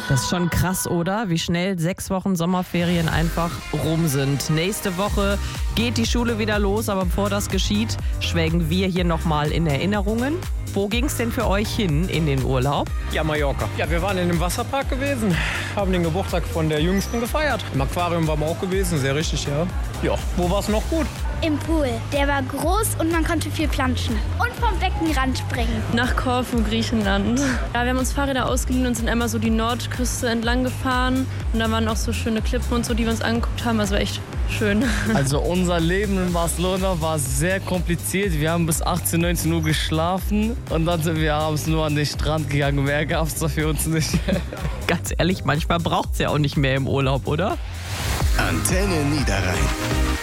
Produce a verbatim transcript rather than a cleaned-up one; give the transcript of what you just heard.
Das ist schon krass, oder? Wie schnell sechs Wochen Sommerferien einfach rum sind. Nächste Woche geht die Schule wieder los, aber bevor das geschieht, schwelgen wir hier nochmal in Erinnerungen. Wo ging es denn für euch hin in den Urlaub? Ja, Mallorca. Ja, wir waren in dem Wasserpark gewesen, haben den Geburtstag von der Jüngsten gefeiert. Im Aquarium waren wir auch gewesen, sehr richtig, ja. Ja, wo war es noch gut? Im Pool. Der war groß und man konnte viel planschen. Und vom Beckenrand springen. Nach Korfu, Griechenland. Ja, wir haben uns Fahrräder ausgeliehen und sind einmal so die Nordküste entlang gefahren. Und da waren auch so schöne Klippen und so, die wir uns angeguckt haben. Also echt schön. Also unser Leben in Barcelona war sehr kompliziert. Wir haben bis achtzehn, neunzehn Uhr geschlafen und dann sind wir abends nur an den Strand gegangen. Mehr gab es da für uns nicht. Ganz ehrlich, manchmal braucht es ja auch nicht mehr im Urlaub, oder? Antenne Niederrhein.